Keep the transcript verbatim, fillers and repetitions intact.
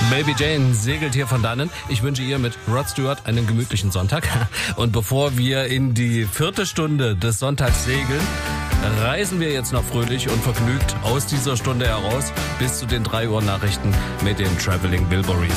Baby Jane segelt hier von dannen. Ich wünsche ihr mit Rod Stewart einen gemütlichen Sonntag. Und bevor wir in die vierte Stunde des Sonntags segeln, reisen wir jetzt noch fröhlich und vergnügt aus dieser Stunde heraus bis zu den drei Uhr Nachrichten mit den Traveling Wilburys.